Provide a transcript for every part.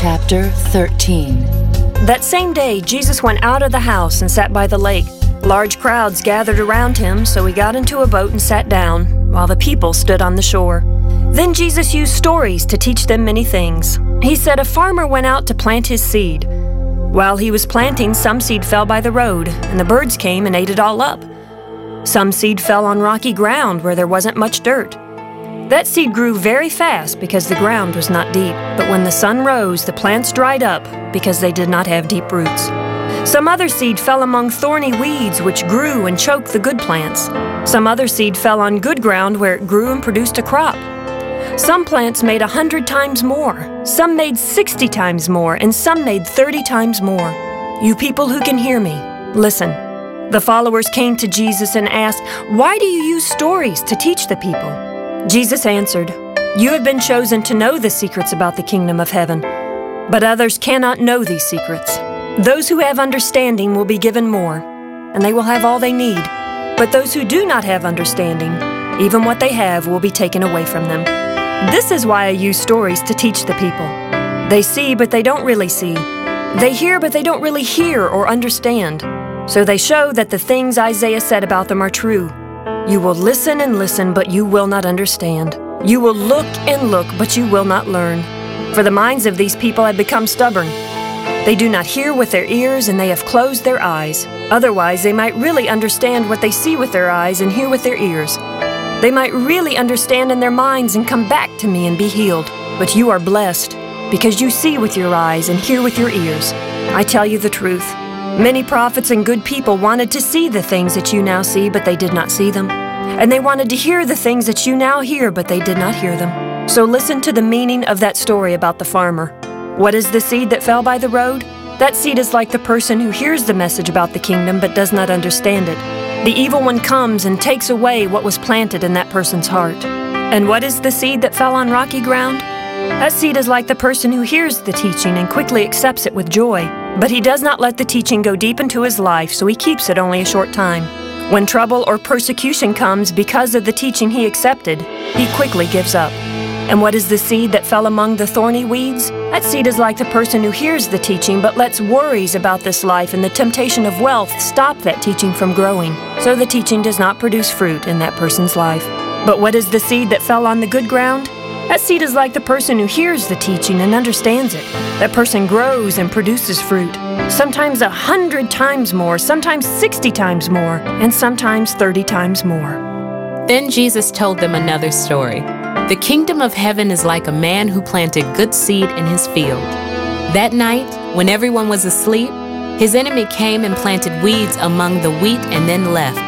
Chapter 13. That same day, Jesus went out of the house and sat by the lake. Large crowds gathered around him, so he got into a boat and sat down, while the people stood on the shore. Then Jesus used stories to teach them many things. He said a farmer went out to plant his seed. While he was planting, some seed fell by the road, and the birds came and ate it all up. Some seed fell on rocky ground where there wasn't much dirt. That seed grew very fast because the ground was not deep, but when the sun rose, the plants dried up because they did not have deep roots. Some other seed fell among thorny weeds which grew and choked the good plants. Some other seed fell on good ground where it grew and produced a crop. Some plants made 100 times more, some made 60 times more, and some made 30 times more. You people who can hear me, listen. The followers came to Jesus and asked, "Why do you use stories to teach the people?" Jesus answered, "You have been chosen to know the secrets about the kingdom of heaven, but others cannot know these secrets. Those who have understanding will be given more, and they will have all they need. But those who do not have understanding, even what they have will be taken away from them. This is why I use stories to teach the people. They see, but they don't really see. They hear, but they don't really hear or understand. So they show that the things Isaiah said about them are true. You will listen and listen, but you will not understand. You will look and look, but you will not learn. For the minds of these people have become stubborn. They do not hear with their ears, and they have closed their eyes. Otherwise, they might really understand what they see with their eyes and hear with their ears. They might really understand in their minds and come back to me and be healed. But you are blessed, because you see with your eyes and hear with your ears. I tell you the truth. Many prophets and good people wanted to see the things that you now see, but they did not see them. And they wanted to hear the things that you now hear, but they did not hear them. So listen to the meaning of that story about the farmer. What is the seed that fell by the road? That seed is like the person who hears the message about the kingdom but does not understand it. The evil one comes and takes away what was planted in that person's heart. And what is the seed that fell on rocky ground? That seed is like the person who hears the teaching and quickly accepts it with joy. But he does not let the teaching go deep into his life, so he keeps it only a short time. When trouble or persecution comes because of the teaching he accepted, he quickly gives up. And what is the seed that fell among the thorny weeds? That seed is like the person who hears the teaching but lets worries about this life and the temptation of wealth stop that teaching from growing, so the teaching does not produce fruit in that person's life. But what is the seed that fell on the good ground? That seed is like the person who hears the teaching and understands it. That person grows and produces fruit, sometimes 100 times more, sometimes 60 times more, and sometimes 30 times more. Then Jesus told them another story. The kingdom of heaven is like a man who planted good seed in his field. That night, when everyone was asleep, his enemy came and planted weeds among the wheat and then left.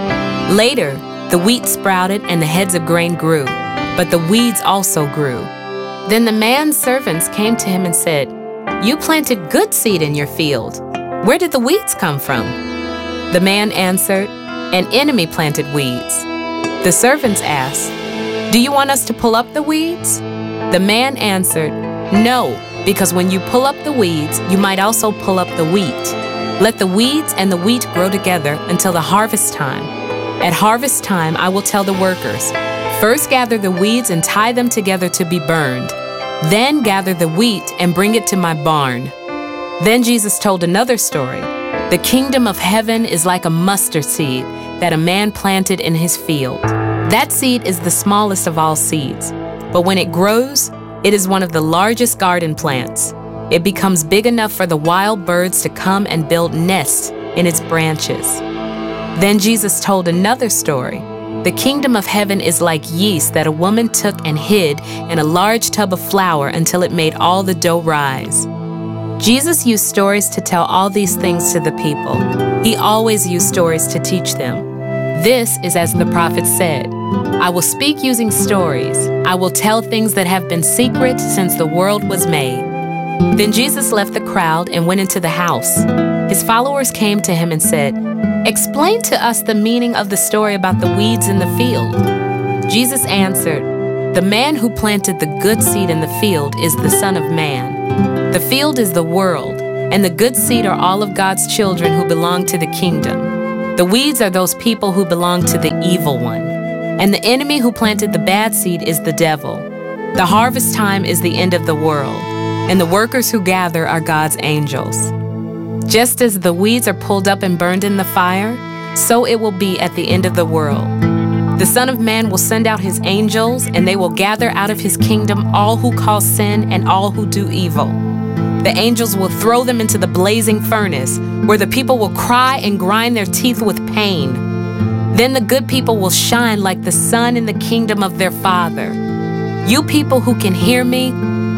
Later, the wheat sprouted and the heads of grain grew, but the weeds also grew. Then the man's servants came to him and said, "You planted good seed in your field. Where did the weeds come from?" The man answered, "An enemy planted weeds." The servants asked, "Do you want us to pull up the weeds?" The man answered, "No, because when you pull up the weeds, you might also pull up the wheat. Let the weeds and the wheat grow together until the harvest time. At harvest time, I will tell the workers, 'First gather the weeds and tie them together to be burned. Then gather the wheat and bring it to my barn.'" Then Jesus told another story. The kingdom of heaven is like a mustard seed that a man planted in his field. That seed is the smallest of all seeds, but when it grows, it is one of the largest garden plants. It becomes big enough for the wild birds to come and build nests in its branches. Then Jesus told another story. The kingdom of heaven is like yeast that a woman took and hid in a large tub of flour until it made all the dough rise. Jesus used stories to tell all these things to the people. He always used stories to teach them. This is as the prophet said, "I will speak using stories. I will tell things that have been secret since the world was made." Then Jesus left the crowd and went into the house. His followers came to him and said, "Explain to us the meaning of the story about the weeds in the field." Jesus answered, "The man who planted the good seed in the field is the Son of Man. The field is the world, and the good seed are all of God's children who belong to the kingdom. The weeds are those people who belong to the evil one. And the enemy who planted the bad seed is the devil. The harvest time is the end of the world. and the workers who gather are God's angels. Just as the weeds are pulled up and burned in the fire, so it will be at the end of the world. The Son of Man will send out his angels, and they will gather out of his kingdom all who cause sin and all who do evil. The angels will throw them into the blazing furnace, where the people will cry and grind their teeth with pain. Then the good people will shine like the sun in the kingdom of their Father. You people who can hear me,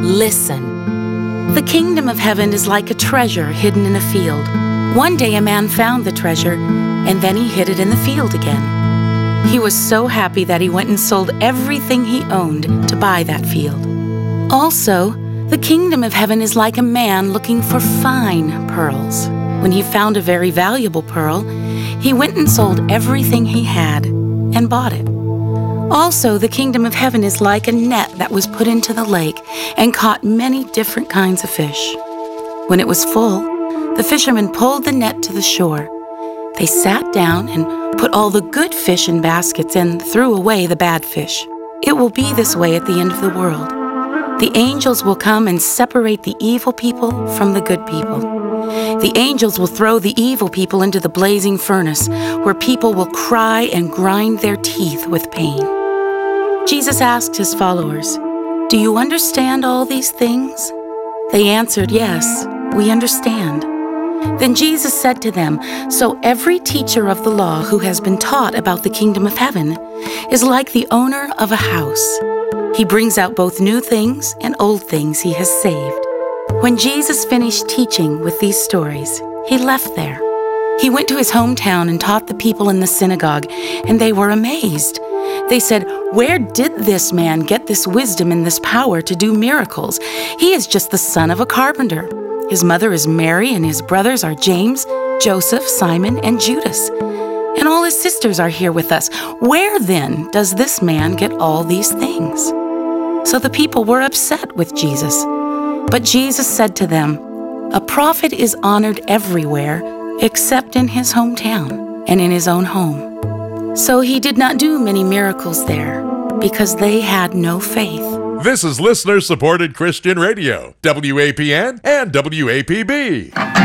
listen. The kingdom of heaven is like a treasure hidden in a field. One day a man found the treasure, and then he hid it in the field again. He was so happy that he went and sold everything he owned to buy that field. Also, the kingdom of heaven is like a man looking for fine pearls. When he found a very valuable pearl, he went and sold everything he had and bought it. Also, the kingdom of heaven is like a net that was put into the lake and caught many different kinds of fish. When it was full, the fishermen pulled the net to the shore. They sat down and put all the good fish in baskets and threw away the bad fish. It will be this way at the end of the world. The angels will come and separate the evil people from the good people. The angels will throw the evil people into the blazing furnace, where people will cry and grind their teeth with pain. Jesus asked his followers, "Do you understand all these things?" They answered, "Yes, we understand." Then Jesus said to them, "So every teacher of the law who has been taught about the kingdom of heaven is like the owner of a house. He brings out both new things and old things he has saved." When Jesus finished teaching with these stories, he left there. He went to his hometown and taught the people in the synagogue, and they were amazed. They said, "Where did this man get this wisdom and this power to do miracles? He is just the son of a carpenter. His mother is Mary, and his brothers are James, Joseph, Simon, and Judas. And all his sisters are here with us. Where then does this man get all these things?" So the people were upset with Jesus. But Jesus said to them, "A prophet is honored everywhere except in his hometown and in his own home." So he did not do many miracles there because they had no faith. This is listener-supported Christian radio, WAPN and WAPB.